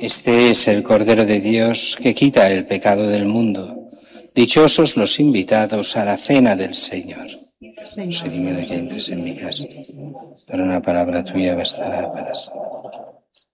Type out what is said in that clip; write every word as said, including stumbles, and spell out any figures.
Este es el Cordero de Dios que quita el pecado del mundo. Dichosos los invitados a la cena del Señor. No soy digno de que entres en mi casa, pero una palabra tuya bastará para salvar.